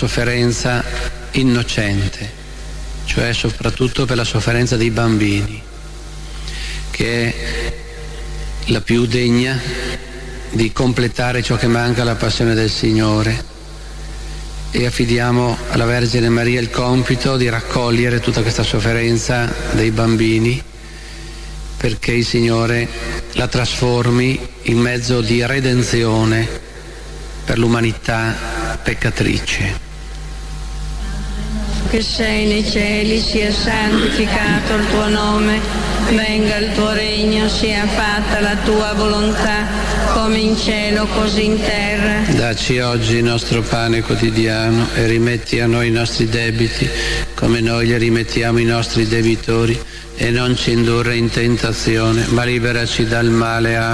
sofferenza innocente, cioè soprattutto per la sofferenza dei bambini, che è la più degna di completare ciò che manca alla passione del Signore, e affidiamo alla Vergine Maria il compito di raccogliere tutta questa sofferenza dei bambini, perché il Signore la trasformi in mezzo di redenzione per l'umanità peccatrice. Che sei nei cieli, sia santificato il tuo nome, venga il tuo regno, sia fatta la tua volontà, come in cielo così in terra. Dacci oggi il nostro pane quotidiano e rimetti a noi i nostri debiti, come noi li rimettiamo ai nostri debitori, e non ci indurre in tentazione, ma liberaci dal male. Amen.